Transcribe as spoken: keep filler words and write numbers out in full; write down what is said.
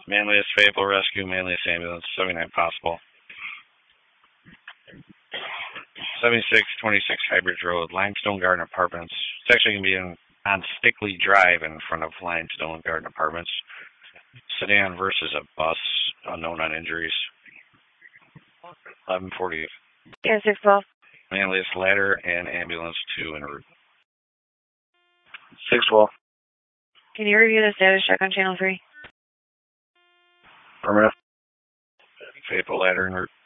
Manlius Fayetteville Rescue, Manlius Ambulance, seventy-nine possible. seventy-six twenty-six Hybridge Road, Limestone Garden Apartments. It's actually going to be in, on Stickley Drive in front of Limestone Garden Apartments. Sedan versus a bus, unknown on injuries. eleven forty. Yeah, six twelve. Manlius Ladder and Ambulance two en route. six twelve. Can you review the status check on channel three? Affirmative. Fayetteville Ladder en route.